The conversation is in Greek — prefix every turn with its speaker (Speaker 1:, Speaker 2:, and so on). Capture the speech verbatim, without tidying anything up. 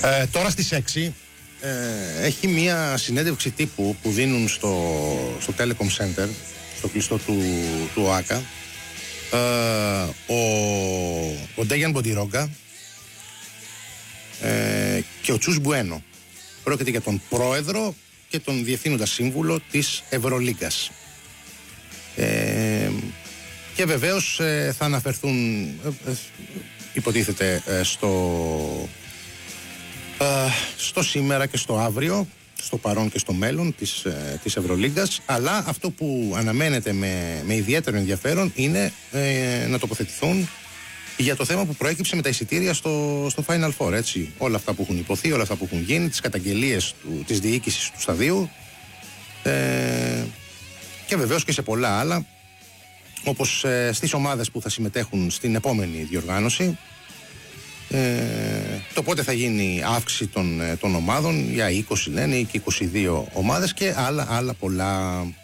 Speaker 1: Ε, τώρα στις έξι ε, έχει μία συνέντευξη τύπου που δίνουν στο, στο Telecom Center, στο κλειστό του, του ΟΑΚΑ, ε, ο, ο Ντέγιαν Μποντιρόγκα ε, και ο Τσούς Μπουένο. Πρόκειται για τον πρόεδρο και τον διευθύνοντα σύμβουλο της Ευρωλίγκας. Ε, και βεβαίως ε, θα αναφερθούν, ε, υποτίθεται, ε, στο, ε, στο σήμερα και στο αύριο, στο παρόν και στο μέλλον της, ε, της Ευρωλίγκας, αλλά αυτό που αναμένεται με, με ιδιαίτερο ενδιαφέρον είναι ε, να τοποθετηθούν για το θέμα που προέκυψε με τα εισιτήρια στο, στο Final Four, έτσι. Όλα αυτά που έχουν υποθεί, όλα αυτά που έχουν γίνει, τις καταγγελίες του, της διοίκησης του σταδίου ε, και βεβαίως και σε πολλά άλλα, όπως ε, στις ομάδες που θα συμμετέχουν στην επόμενη διοργάνωση, ε, το πότε θα γίνει αύξηση των, των ομάδων για είκοσι λένε ή και είκοσι δύο ομάδες και άλλα, άλλα πολλά.